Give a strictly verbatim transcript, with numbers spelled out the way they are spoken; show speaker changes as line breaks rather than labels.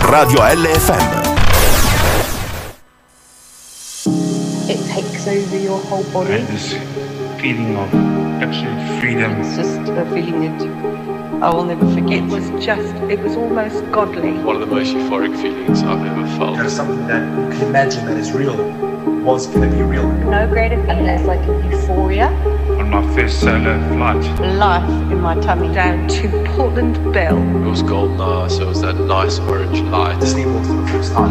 Radio L F M.
It takes over your whole body.
And this feeling of absolute freedom.
It's just a feeling that I will never forget. It was just, it was almost godly.
One of the most euphoric feelings I've ever felt.
There's something that you can imagine that is real was going to be real.
No greater feeling. It's like euphoria.
On my first solo flight.
Life in my tummy. Down to Portland Bill.
It was golden hour, so it was that nice orange light.
Disney World for the first time.